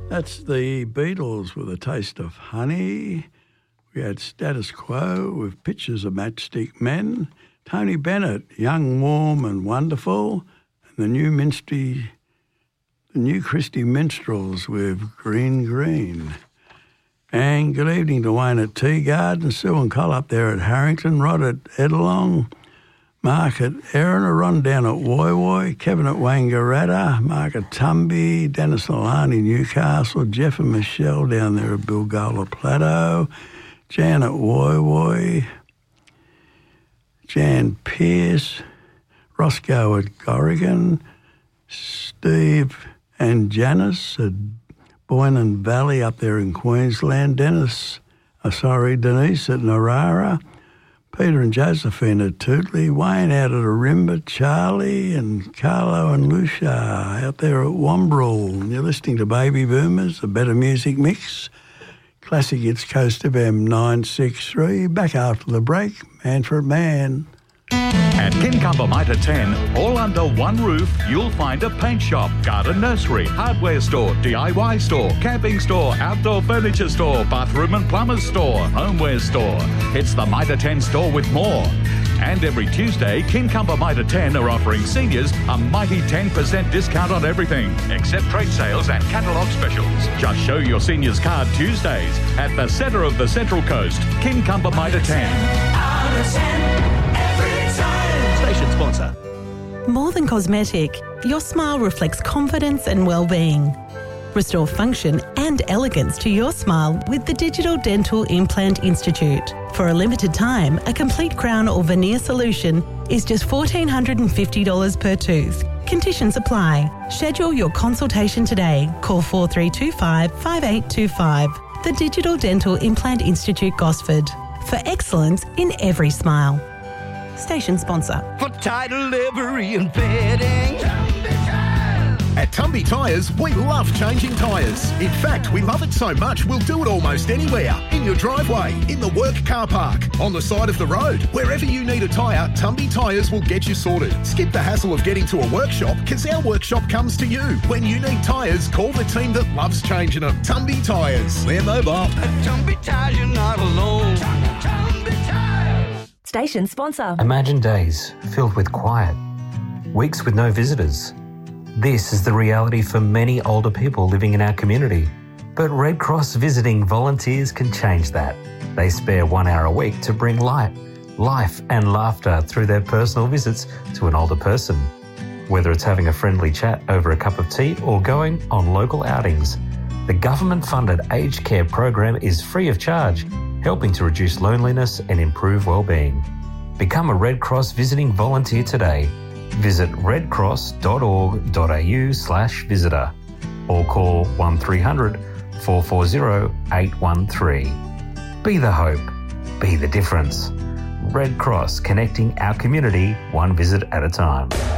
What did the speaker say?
That's the Beatles with a taste of honey. We had Status Quo with pictures of Matchstick Men. Tony Bennett, Young, Warm and Wonderful. And the new Christie Minstrels with Green Green. And good evening to Wayne at Tea Garden, Sue and Col up there at Harrington, Rod at Edelong, Mark at Erin, Ron down at Woy Woy, Kevin at Wangaratta, Mark at Tumby, Dennis Alani, Newcastle, Jeff and Michelle down there at Bilgola Plateau, Jan at Woy Woy, Jan Pearce, Roscoe at Corrigan, Steve and Janice at Boyne Valley up there in Queensland, Denise at Narara, Peter and Josephine at Tootley, Wayne out at Arimba, Charlie and Carlo and Lucia out there at Wombrel. You're listening to Baby Boomers, a better music mix. Classic Hits Coast FM 963. Back after the break, Man for a Man. At Kincumber Mitre 10, all under one roof, you'll find a paint shop, garden nursery, hardware store, DIY store, camping store, outdoor furniture store, bathroom and plumber's store, homeware store. It's the Mitre 10 store with more. And every Tuesday, Kincumber Mitre 10 are offering seniors a mighty 10% discount on everything, except trade sales and catalogue specials. Just show your seniors card Tuesdays at the centre of the Central Coast, Kincumber Mitre 10. Station sponsor. More than cosmetic, your smile reflects confidence and well-being. Restore function and elegance to your smile with the Digital Dental Implant Institute. For a limited time, a complete crown or veneer solution is just $1,450 per tooth. Conditions apply. Schedule your consultation today. Call 4325 5825. The Digital Dental Implant Institute, Gosford. For excellence in every smile. Station sponsor. For title livery and fitting. At Tumby Tyres, we love changing tyres. In fact, we love it so much, we'll do it almost anywhere. In your driveway, in the work car park, on the side of the road. Wherever you need a tyre, Tumby Tyres will get you sorted. Skip the hassle of getting to a workshop, because our workshop comes to you. When you need tyres, call the team that loves changing them. Tumby Tyres. We're mobile. At Tumby Tyres, you're not alone. Tumby Tyres. Station sponsor. Imagine days filled with quiet, weeks with no visitors. This is the reality for many older people living in our community. But Red Cross visiting volunteers can change that. They spare 1 hour a week to bring light, life and laughter through their personal visits to an older person. Whether it's having a friendly chat over a cup of tea or going on local outings, the government-funded aged care program is free of charge, helping to reduce loneliness and improve well-being. Become a Red Cross visiting volunteer today. Visit redcross.org.au/visitor or call 1300 440 813. Be the hope. Be the difference. Red Cross, connecting our community one visit at a time.